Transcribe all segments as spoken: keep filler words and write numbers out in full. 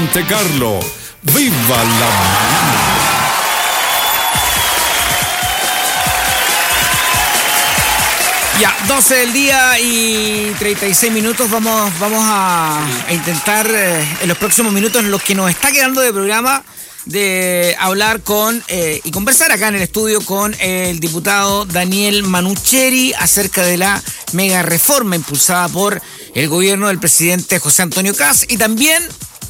Monte Carlo, ¡viva la Marina! Ya, doce del día y treinta y seis minutos. Vamos, vamos a, a intentar eh, en los próximos minutos, lo que nos está quedando de programa, de hablar con eh, y conversar acá en el estudio con el diputado Daniel Manucheri acerca de la mega reforma impulsada por el gobierno del presidente José Antonio Kast y también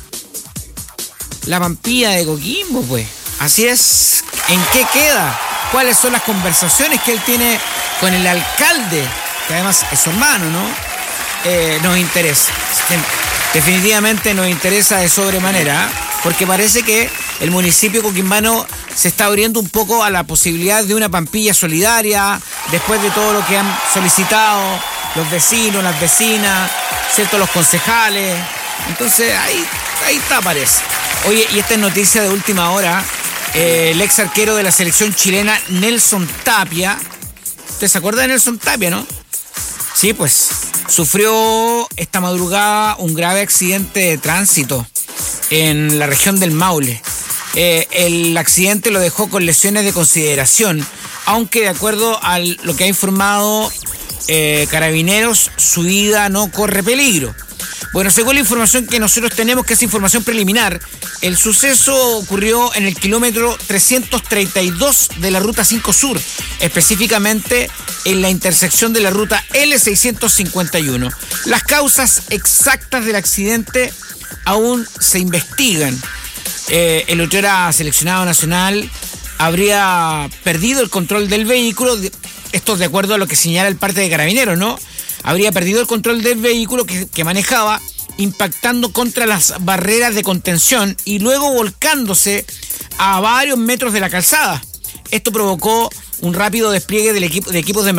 la Pampilla de Coquimbo, pues. Así es. ¿En qué queda? ¿Cuáles son las conversaciones que él tiene con el alcalde, que además es su hermano, ¿no? Eh, nos interesa. Definitivamente nos interesa de sobremanera, ¿eh? Porque parece que el municipio coquimbano se está abriendo un poco a la posibilidad de una Pampilla solidaria, después de todo lo que han solicitado los vecinos, las vecinas, ¿cierto? Los concejales. Entonces, ahí, ahí está, parece. Oye, y esta es noticia de última hora. Eh, el ex arquero de la selección chilena, Nelson Tapia. ¿Usted se acuerda de Nelson Tapia, no? Sí, pues sufrió esta madrugada un grave accidente de tránsito en la región del Maule. Eh, el accidente lo dejó con lesiones de consideración, aunque de acuerdo a lo que ha informado eh, Carabineros, su vida no corre peligro. Bueno, según la información que nosotros tenemos, que es información preliminar, el suceso ocurrió en el kilómetro trescientos treinta y dos de la Ruta cinco Sur, específicamente en la intersección de la Ruta L seiscientos cincuenta y uno. Las causas exactas del accidente aún se investigan. Eh, el otrora seleccionado nacional habría perdido el control del vehículo, esto de acuerdo a lo que señala el parte de Carabineros, ¿no? Habría perdido el control del vehículo que, que manejaba, impactando contra las barreras de contención y luego volcándose a varios metros de la calzada. Esto provocó un rápido despliegue del equipo, de equipos de